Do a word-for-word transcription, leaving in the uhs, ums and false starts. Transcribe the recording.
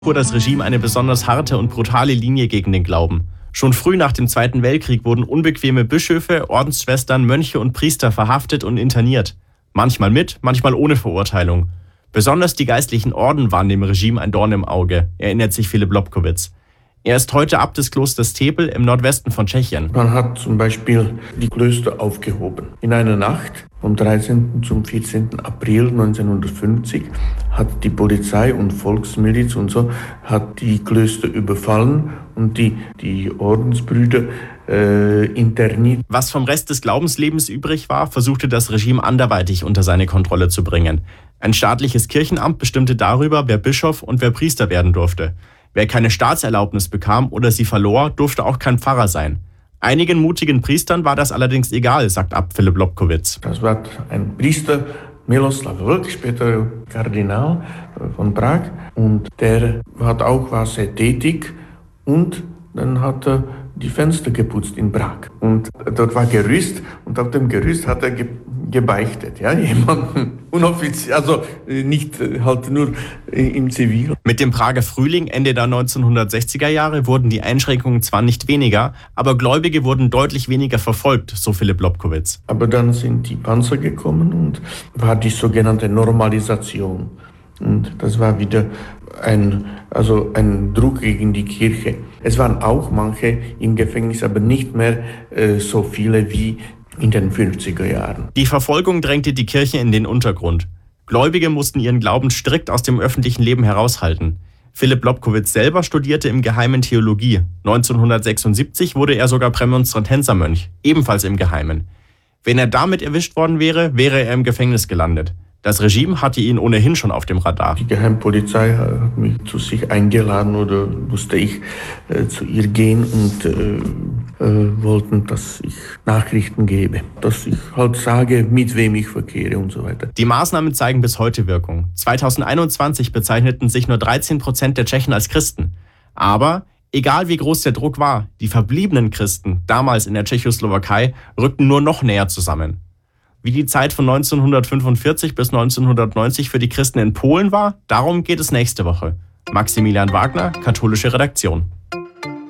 fuhr das Regime eine besonders harte und brutale Linie gegen den Glauben. Schon früh nach dem Zweiten Weltkrieg wurden unbequeme Bischöfe, Ordensschwestern, Mönche und Priester verhaftet und interniert. Manchmal mit, manchmal ohne Verurteilung. Besonders die geistlichen Orden waren dem Regime ein Dorn im Auge, erinnert sich Filip Lobkowicz. Er ist heute Abt des Klosters Tepel im Nordwesten von Tschechien. Man hat zum Beispiel die Klöster aufgehoben. In einer Nacht vom dreizehnten zum vierzehnten April neunzehnhundertfünfzig hat die Polizei und Volksmiliz und so hat die Klöster überfallen und die, die Ordensbrüder äh, interniert. Was vom Rest des Glaubenslebens übrig war, versuchte das Regime anderweitig unter seine Kontrolle zu bringen. Ein staatliches Kirchenamt bestimmte darüber, wer Bischof und wer Priester werden durfte. Wer keine Staatserlaubnis bekam oder sie verlor, durfte auch kein Pfarrer sein. Einigen mutigen Priestern war das allerdings egal, sagt Abt Filip Lobkowicz. Das war ein Priester, Miloslav Vlk, später Kardinal von Prag. Und der hat auch, war sehr tätig und dann hat er die Fenster geputzt in Prag. Und dort war Gerüst und auf dem Gerüst hat er ge- gebeichtet. Ja, jemanden unoffiziell, also nicht halt nur im Zivil. Mit dem Prager Frühling Ende der neunzehnhundertsechziger Jahre wurden die Einschränkungen zwar nicht weniger, aber Gläubige wurden deutlich weniger verfolgt, so Filip Lobkowicz. Aber dann sind die Panzer gekommen und war die sogenannte Normalisation. Und das war wieder ein, also ein Druck gegen die Kirche. Es waren auch manche im Gefängnis, aber nicht mehr äh, so viele wie in den fünfziger Jahren. Die Verfolgung drängte die Kirche in den Untergrund. Gläubige mussten ihren Glauben strikt aus dem öffentlichen Leben heraushalten. Filip Lobkowicz selber studierte im Geheimen Theologie. neunzehnhundertsechsundsiebzig wurde er sogar Prämonstratensermönch, ebenfalls im Geheimen. Wenn er damit erwischt worden wäre, wäre er im Gefängnis gelandet. Das Regime hatte ihn ohnehin schon auf dem Radar. Die Geheimpolizei hat mich zu sich eingeladen oder musste ich äh, zu ihr gehen und äh, äh, wollten, dass ich Nachrichten gebe. Dass ich halt sage, mit wem ich verkehre und so weiter. Die Maßnahmen zeigen bis heute Wirkung. zweitausendeinundzwanzig bezeichneten sich nur dreizehn Prozent der Tschechen als Christen. Aber egal wie groß der Druck war, die verbliebenen Christen, damals in der Tschechoslowakei, rückten nur noch näher zusammen. Wie die Zeit von neunzehnhundertfünfundvierzig bis neunzehnhundertneunzig für die Christen in Polen war, darum geht es nächste Woche. Maximilian Wagner, Katholische Redaktion.